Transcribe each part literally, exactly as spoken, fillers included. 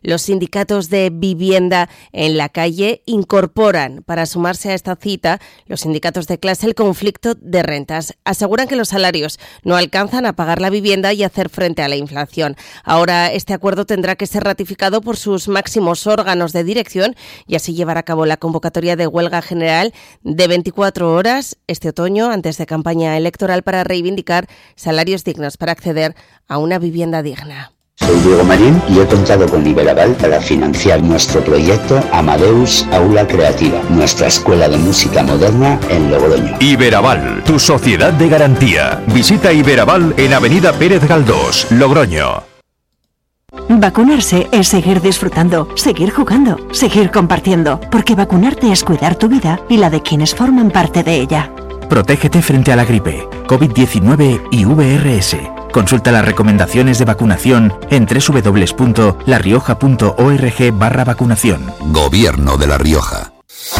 Los sindicatos de vivienda en la calle incorporan para sumarse a esta cita los sindicatos de clase el conflicto de rentas. Aseguran que los salarios no alcanzan a pagar la vivienda y hacer frente a la inflación. Ahora este acuerdo tendrá que ser ratificado por sus máximos órganos de dirección y así llevar a cabo la convocatoria de huelga general de veinticuatro horas este otoño antes de campaña electoral para reivindicar salarios dignos para acceder a una vivienda digna. Soy Diego Marín y he contado con Iberaval para financiar nuestro proyecto Amadeus Aula Creativa, nuestra escuela de música moderna en Logroño. Iberaval, tu sociedad de garantía. Visita Iberaval en Avenida Pérez Galdós, Logroño. Vacunarse es seguir disfrutando, seguir jugando, seguir compartiendo, porque vacunarte es cuidar tu vida y la de quienes forman parte de ella. Protégete frente a la gripe, COVID diecinueve y V R S. Consulta las recomendaciones de vacunación en doble u doble u doble u punto la rioja punto org barra vacunación. Gobierno de La Rioja.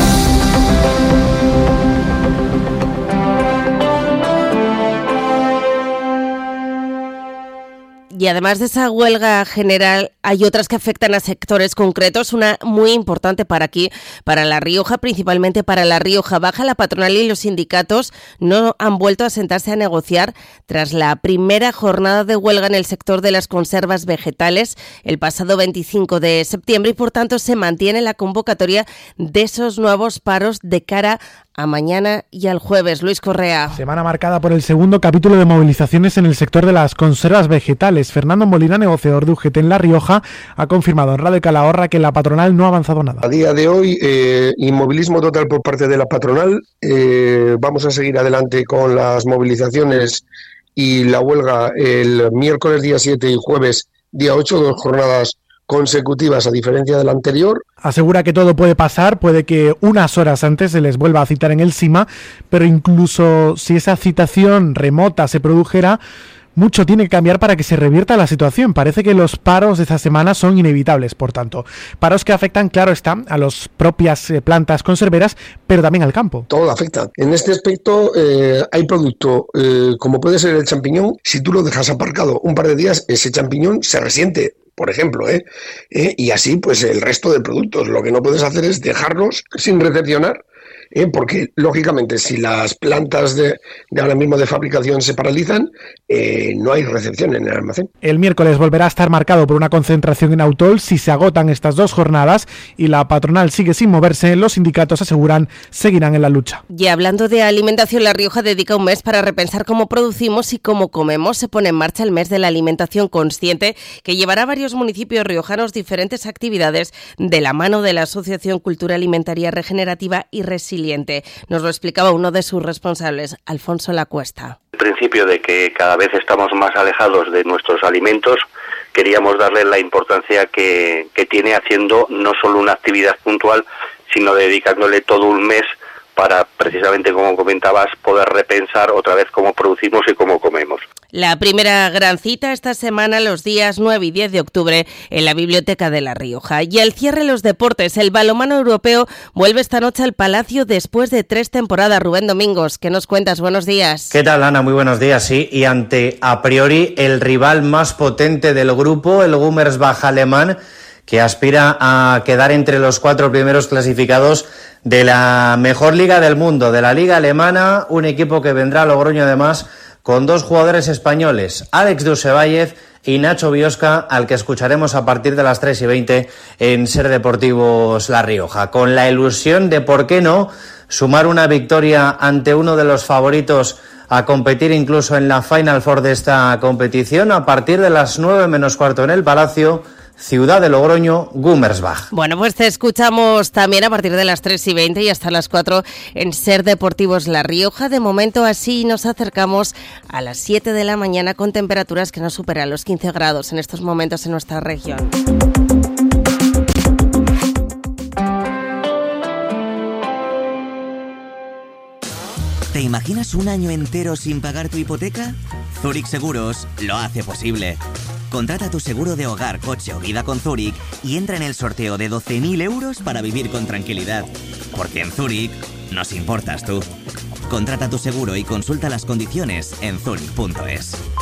Y además de esa huelga general, hay otras que afectan a sectores concretos, una muy importante para aquí, para La Rioja, principalmente para La Rioja Baja. La patronal y los sindicatos no han vuelto a sentarse a negociar tras la primera jornada de huelga en el sector de las conservas vegetales el pasado veinticinco de septiembre y por tanto se mantiene la convocatoria de esos nuevos paros de cara a mañana y al jueves. Luis Correa. Semana marcada por el segundo capítulo de movilizaciones en el sector de las conservas vegetales. Fernando Molina, negociador de U G T en La Rioja, ha confirmado en Radio Calahorra que la patronal no ha avanzado nada. A día de hoy, eh, inmovilismo total por parte de la patronal. Eh, vamos a seguir adelante con las movilizaciones y la huelga el miércoles día siete y jueves día ocho, dos jornadas consecutivas a diferencia de la anterior. Asegura que todo puede pasar, puede que unas horas antes se les vuelva a citar en el SIMA, pero incluso si esa citación remota se produjera, mucho tiene que cambiar para que se revierta la situación. Parece que los paros de esta semana son inevitables, por tanto. Paros que afectan, claro está, a las propias eh, plantas conserveras, pero también al campo. Todo afecta. En este aspecto eh, hay producto, eh, como puede ser el champiñón, si tú lo dejas aparcado un par de días, ese champiñón se resiente, por ejemplo, ¿eh? ¿eh? y así pues el resto de productos. Lo que no puedes hacer es dejarlos sin recepcionar, ¿eh? porque lógicamente si las plantas de, de ahora mismo de fabricación se paralizan, eh, no hay recepción en el almacén. El miércoles volverá a estar marcado por una concentración en Autol si se agotan estas dos jornadas y la patronal sigue sin moverse. Los sindicatos aseguran seguirán en la lucha. Y hablando de alimentación, La Rioja dedica un mes para repensar cómo producimos y cómo comemos. Se pone en marcha el mes de la alimentación consciente que llevará a varios municipios riojanos diferentes actividades de la mano de la Asociación Cultura Alimentaria Regenerativa y Resiliente. Nos lo explicaba uno de sus responsables, Alfonso Lacuesta. El principio de que cada vez estamos más alejados de nuestros alimentos, queríamos darle la importancia que, que tiene haciendo no solo una actividad puntual, sino dedicándole todo un mes para, precisamente como comentabas, poder repensar otra vez cómo producimos y cómo comemos. La primera gran cita esta semana, los días nueve y diez de octubre, en la Biblioteca de La Rioja. Y al cierre los deportes, el balonmano europeo vuelve esta noche al Palacio después de tres temporadas. Rubén Domingos, ¿qué nos cuentas? Buenos días. ¿Qué tal, Ana? Muy buenos días, sí. Y ante, a priori, el rival más potente del grupo, el Gummersbach alemán, que aspira a quedar entre los cuatro primeros clasificados de la mejor liga del mundo, de la liga alemana, un equipo que vendrá a Logroño además con dos jugadores españoles, Alex Dusevayev y Nacho Biosca, al que escucharemos a partir de las tres y veinte en Ser Deportivos La Rioja, con la ilusión de, ¿por qué no?, sumar una victoria ante uno de los favoritos a competir incluso en la Final Four de esta competición, a partir de las nueve menos cuarto en el Palacio, ciudad de Logroño, Gummersbach. Bueno, pues te escuchamos también a partir de las tres y veinte y hasta las cuatro en Ser Deportivos La Rioja. De momento así nos acercamos a las siete de la mañana con temperaturas que no superan los quince grados en estos momentos en nuestra región. ¿Te imaginas un año entero sin pagar tu hipoteca? Zurich Seguros lo hace posible. Contrata tu seguro de hogar, coche o vida con Zurich y entra en el sorteo de doce mil euros para vivir con tranquilidad. Porque en Zurich nos importas tú. Contrata tu seguro y consulta las condiciones en zurich punto es.